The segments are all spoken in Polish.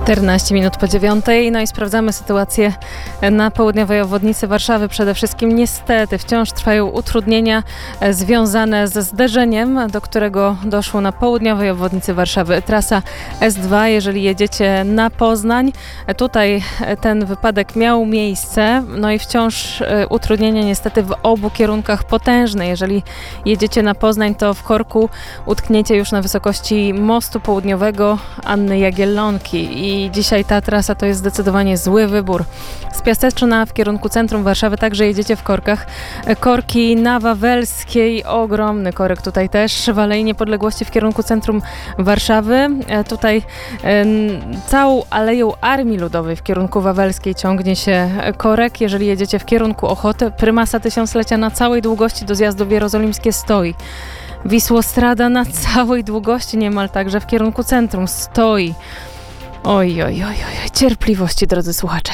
14 minut po 9. No i sprawdzamy sytuację na południowej obwodnicy Warszawy. Przede wszystkim niestety wciąż trwają utrudnienia związane ze zderzeniem, do którego doszło na południowej obwodnicy Warszawy. Trasa S2, jeżeli jedziecie na Poznań, tutaj ten wypadek miał miejsce. No i wciąż utrudnienia niestety w obu kierunkach potężne. Jeżeli jedziecie na Poznań, to w korku utkniecie już na wysokości mostu południowego Anny Jagiellonki. I dzisiaj ta trasa to jest zdecydowanie zły wybór. Z Piaseczna w kierunku centrum Warszawy także jedziecie w korkach. Korki na Wawelskiej, ogromny korek tutaj też. W Alei Niepodległości w kierunku centrum Warszawy. Tutaj całą Aleją Armii Ludowej w kierunku Wawelskiej ciągnie się korek. Jeżeli jedziecie w kierunku Ochoty, Prymasa Tysiąclecia na całej długości do zjazdu Jerozolimskie stoi. Wisłostrada na całej długości niemal także w kierunku centrum stoi. Oj, cierpliwości, drodzy słuchacze.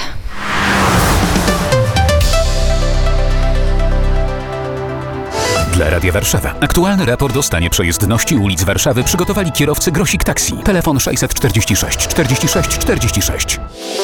Dla Radia Warszawa. Aktualny raport o stanie przejezdności ulic Warszawy przygotowali kierowcy Grosik Taxi. Telefon 646 46 46.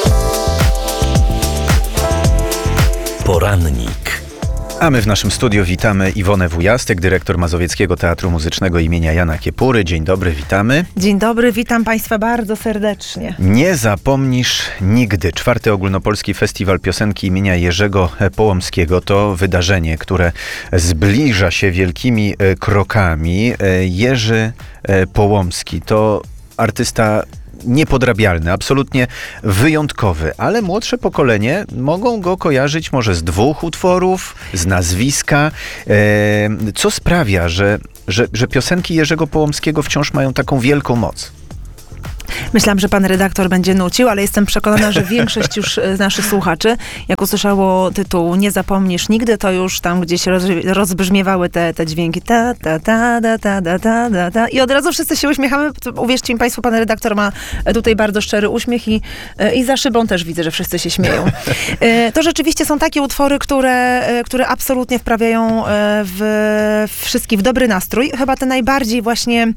Porannik. A my w naszym studiu witamy Iwonę Wujastek, dyrektor Mazowieckiego Teatru Muzycznego imienia Jana Kiepury. Dzień dobry, witamy. Dzień dobry, witam Państwa bardzo serdecznie. Nie zapomnisz nigdy. 4. Ogólnopolski Festiwal Piosenki imienia Jerzego Połomskiego to wydarzenie, które zbliża się wielkimi krokami. Jerzy Połomski to artysta niepodrabialny, absolutnie wyjątkowy, ale młodsze pokolenie mogą go kojarzyć może z 2 utworów, z nazwiska. Co sprawia, że piosenki Jerzego Połomskiego wciąż mają taką wielką moc? Myślałam, że pan redaktor będzie nucił, ale jestem przekonana, że większość już z naszych słuchaczy, jak usłyszało tytuł Nie zapomnisz nigdy, to już tam gdzieś rozbrzmiewały te dźwięki. Ta, ta, ta, ta, ta, ta, ta, ta. I od razu wszyscy się uśmiechamy. Uwierzcie mi Państwo, pan redaktor ma tutaj bardzo szczery uśmiech i za szybą też widzę, że wszyscy się śmieją. To rzeczywiście są takie utwory, które absolutnie wprawiają wszystkich w dobry nastrój. Chyba te najbardziej właśnie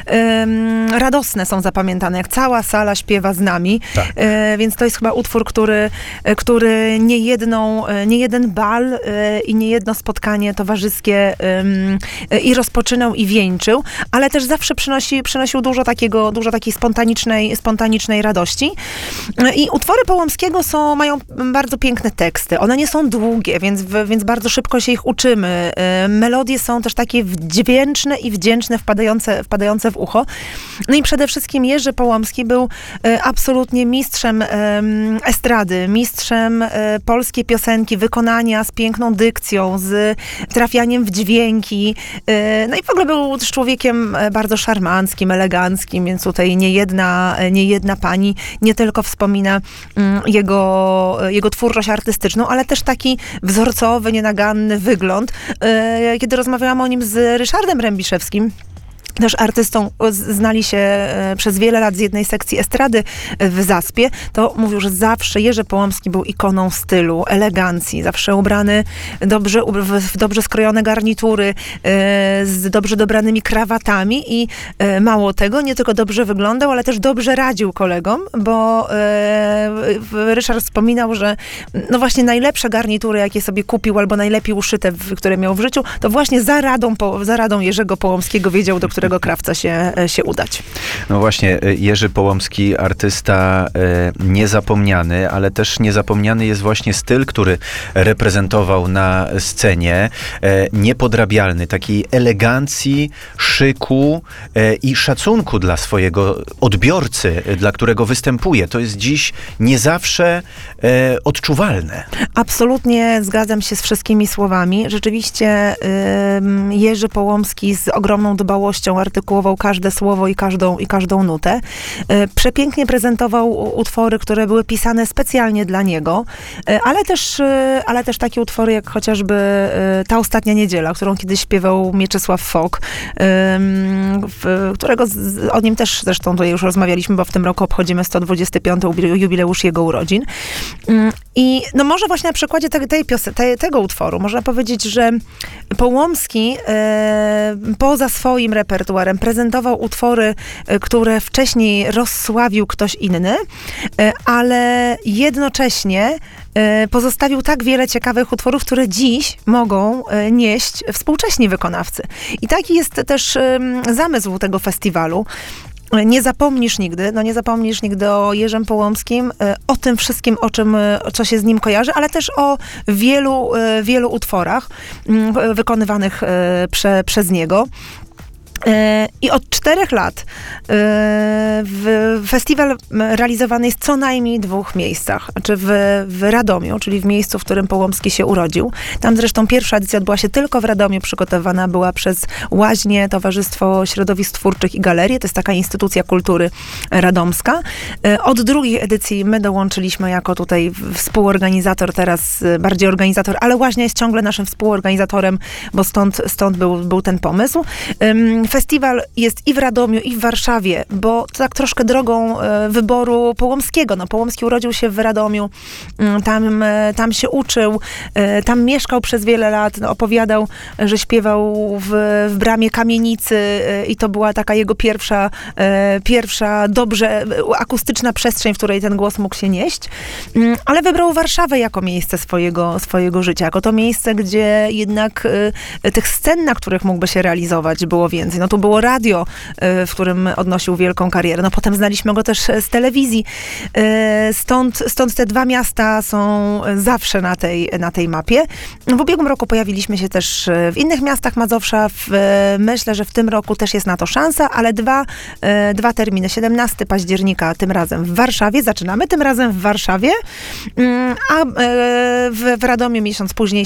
radosne są zapamiętane, jak cała sala śpiewa z nami, tak. Więc to jest chyba utwór, który nie jeden bal i nie jedno spotkanie towarzyskie i rozpoczynał i wieńczył, ale też zawsze przynosił dużo takiej spontanicznej radości. I utwory Połomskiego mają bardzo piękne teksty. One nie są długie, więc bardzo szybko się ich uczymy. Melodie są też takie dźwięczne i wdzięczne, wpadające w ucho. No i przede wszystkim Jerzy Połomski był absolutnie mistrzem estrady, mistrzem polskiej piosenki, wykonania z piękną dykcją, z trafianiem w dźwięki. No i w ogóle był też człowiekiem bardzo szarmanckim, eleganckim, więc tutaj nie jedna pani nie tylko wspomina jego twórczość artystyczną, ale też taki wzorcowy, nienaganny wygląd. Kiedy rozmawiałam o nim z Ryszardem Rębiszewskim, też artystą, znali się przez wiele lat z jednej sekcji estrady w Zaspie, to mówił, że zawsze Jerzy Połomski był ikoną stylu, elegancji, zawsze ubrany w dobrze skrojone garnitury, z dobrze dobranymi krawatami i mało tego, nie tylko dobrze wyglądał, ale też dobrze radził kolegom, bo Ryszard wspominał, że no właśnie najlepsze garnitury, jakie sobie kupił, albo najlepiej uszyte, które miał w życiu, to właśnie za radą Jerzego Połomskiego wiedział, do którego krawca się udać. No właśnie, Jerzy Połomski, artysta niezapomniany, ale też niezapomniany jest właśnie styl, który reprezentował na scenie, niepodrabialny, takiej elegancji, szyku i szacunku dla swojego odbiorcy, dla którego występuje. To jest dziś nie zawsze odczuwalne. Absolutnie zgadzam się z wszystkimi słowami. Rzeczywiście Jerzy Połomski z ogromną dbałością artykułował każde słowo i każdą nutę. Przepięknie prezentował utwory, które były pisane specjalnie dla niego, ale też takie utwory jak chociażby Ta ostatnia niedziela, którą kiedyś śpiewał Mieczysław Fok, którego o nim też zresztą tutaj już rozmawialiśmy, bo w tym roku obchodzimy 125. jubileusz jego urodzin. I no może właśnie na przykładzie tego utworu można powiedzieć, że Połomski poza swoim repertuarem prezentował utwory, które wcześniej rozsławił ktoś inny, ale jednocześnie pozostawił tak wiele ciekawych utworów, które dziś mogą nieść współcześni wykonawcy. I taki jest też zamysł tego festiwalu. Nie zapomnisz nigdy o Jerzym Połomskim, o tym wszystkim, co się z nim kojarzy, ale też o wielu utworach wykonywanych przez niego. I od 4 lat festiwal realizowany jest co najmniej w 2 miejscach. Znaczy w Radomiu, czyli w miejscu, w którym Połomski się urodził. Tam zresztą pierwsza edycja odbyła się tylko w Radomiu, przygotowana była przez Łaźnie, Towarzystwo Środowisk Twórczych i Galerie. To jest taka instytucja kultury radomska. Od drugiej edycji my dołączyliśmy jako tutaj współorganizator, teraz bardziej organizator, ale Łaźnia jest ciągle naszym współorganizatorem, bo stąd był ten pomysł. Festiwal jest i w Radomiu, i w Warszawie, bo to tak troszkę drogą wyboru Połomskiego. No, Połomski urodził się w Radomiu, tam się uczył, tam mieszkał przez wiele lat, opowiadał, że śpiewał w bramie kamienicy i to była taka jego pierwsza dobrze akustyczna przestrzeń, w której ten głos mógł się nieść. Ale wybrał Warszawę jako miejsce swojego życia, jako to miejsce, gdzie jednak tych scen, na których mógłby się realizować, było więcej. No tu było radio, w którym odnosił wielką karierę. No potem znaliśmy go też z telewizji. Stąd te 2 miasta są zawsze na tej mapie. W ubiegłym roku pojawiliśmy się też w innych miastach Mazowsza. Myślę, że w tym roku też jest na to szansa, ale dwa terminy. 17 października tym razem w Warszawie. Zaczynamy tym razem w Warszawie, a w Radomiu miesiąc później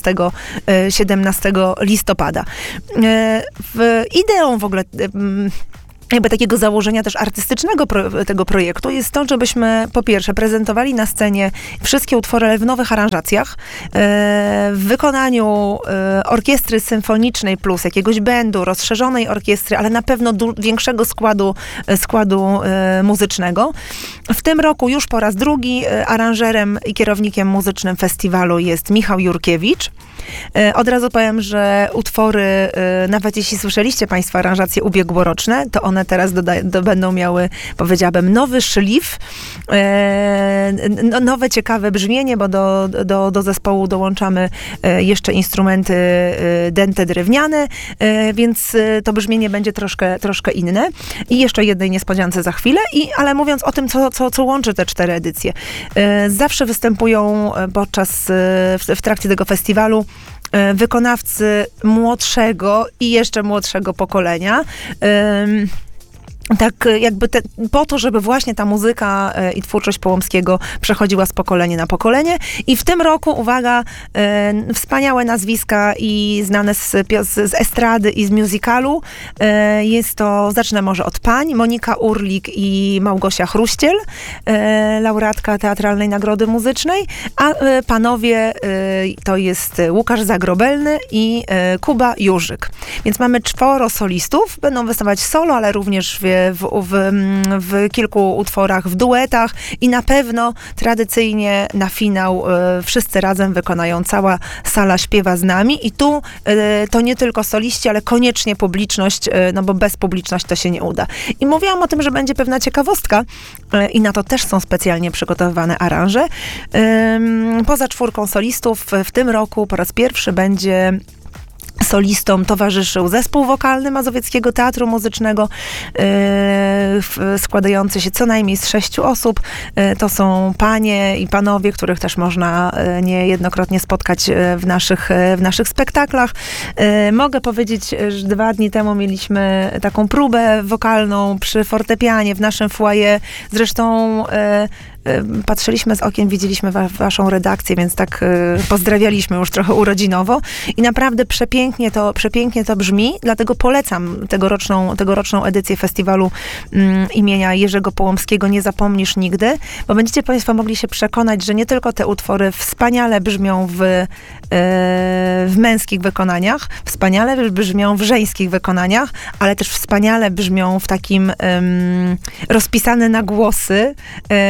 17 listopada. Ideą w ogóle jakby takiego założenia też artystycznego tego projektu jest to, żebyśmy po pierwsze prezentowali na scenie wszystkie utwory, ale w nowych aranżacjach, w wykonaniu orkiestry symfonicznej plus jakiegoś bandu, rozszerzonej orkiestry, ale na pewno większego składu muzycznego. W tym roku już po raz drugi aranżerem i kierownikiem muzycznym festiwalu jest Michał Jurkiewicz. Od razu powiem, że utwory, nawet jeśli słyszeliście Państwo aranżacje ubiegłoroczne, to one teraz będą miały, powiedziałabym, nowy szlif, nowe ciekawe brzmienie, bo do zespołu dołączamy jeszcze instrumenty dęte drewniane, więc to brzmienie będzie troszkę inne. I jeszcze jednej niespodziance za chwilę, ale mówiąc o tym, co łączy te 4 edycje. Zawsze występują w trakcie tego festiwalu wykonawcy młodszego i jeszcze młodszego pokolenia. Tak jakby po to, żeby właśnie ta muzyka i twórczość Połomskiego przechodziła z pokolenia na pokolenie. I w tym roku, uwaga, wspaniałe nazwiska i znane z estrady i z musicalu. Jest to, zacznę może od pań, Monika Urlik i Małgosia Chruściel, laureatka Teatralnej Nagrody Muzycznej, a panowie to jest Łukasz Zagrobelny i Kuba Jurzyk. Więc mamy 4 solistów, będą występować solo, ale również w kilku utworach w duetach i na pewno tradycyjnie na finał wszyscy razem wykonają, cała sala śpiewa z nami i tu to nie tylko soliści, ale koniecznie publiczność, no bo bez publiczności to się nie uda. I mówiłam o tym, że będzie pewna ciekawostka i na to też są specjalnie przygotowywane aranże. Poza 4 solistów w tym roku po raz pierwszy będzie solistom towarzyszył zespół wokalny Mazowieckiego Teatru Muzycznego, składający się co najmniej z 6 osób. To są panie i panowie, których też można niejednokrotnie spotkać w naszych spektaklach. Mogę powiedzieć, że 2 dni temu mieliśmy taką próbę wokalną przy fortepianie w naszym foyer. Zresztą patrzyliśmy z okien, widzieliśmy waszą redakcję, więc tak pozdrawialiśmy już trochę urodzinowo i naprawdę przepięknie to brzmi, dlatego polecam tegoroczną edycję festiwalu imienia Jerzego Połomskiego Nie zapomnisz nigdy, bo będziecie Państwo mogli się przekonać, że nie tylko te utwory wspaniale brzmią w męskich wykonaniach, wspaniale brzmią w żeńskich wykonaniach, ale też wspaniale brzmią w takim rozpisane na głosy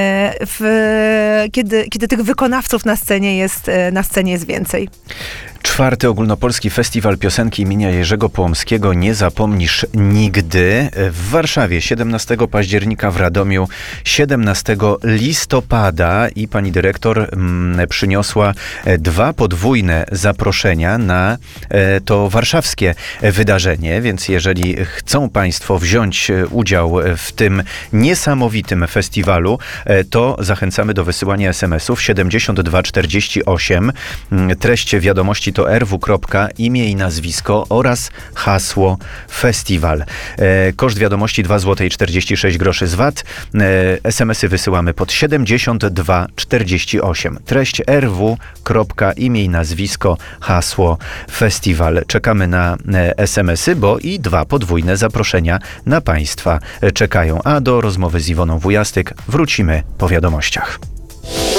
kiedy tych wykonawców na scenie jest więcej. 4. Ogólnopolski Festiwal Piosenki imienia Jerzego Połomskiego Nie zapomnisz nigdy w Warszawie 17 października, w Radomiu 17 listopada i pani dyrektor przyniosła 2 podwójne zaproszenia na to warszawskie wydarzenie, więc jeżeli chcą państwo wziąć udział w tym niesamowitym festiwalu, to zachęcamy do wysyłania SMS-ów 7248. Treść wiadomości to rw. imię i nazwisko oraz hasło festiwal. Koszt wiadomości 2,46 zł z VAT. SMS-y wysyłamy pod 7248. Treść rw. imię i nazwisko, hasło festiwal. Czekamy na SMS-y, bo i 2 podwójne zaproszenia na państwa czekają. A do rozmowy z Iwoną Wujastyk wrócimy po wiadomościach.